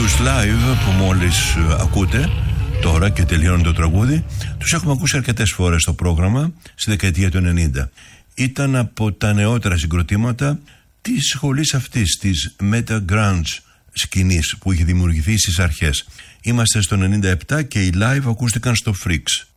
Τους live που μόλις ακούτε τώρα και τελειώνει το τραγούδι, τους έχουμε ακούσει αρκετές φορές στο πρόγραμμα στη δεκαετία του 90. Ήταν από τα νεότερα συγκροτήματα της σχολής αυτής, της Meta Grunge σκηνής που είχε δημιουργηθεί στις αρχές. Είμαστε στο 97 και οι live ακούστηκαν στο Freaks.